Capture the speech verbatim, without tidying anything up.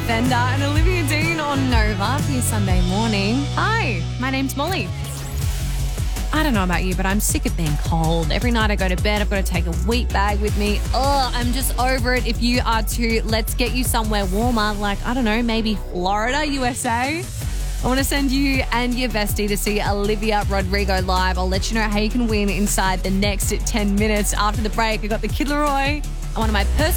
Fender and Olivia Dean on Nova for your Sunday morning. Hi, my name's Molly. I don't know about you, but I'm sick of being cold. Every night I go to bed, I've got to take a wheat bag with me. Ugh, I'm just over it. If you are too, let's get you somewhere warmer, like, I don't know, maybe Florida, U S A. I want to send you and your bestie to see Olivia Rodrigo live. I'll let you know how you can win inside the next ten minutes. After the break, I got the Kid Laroi and one of my personal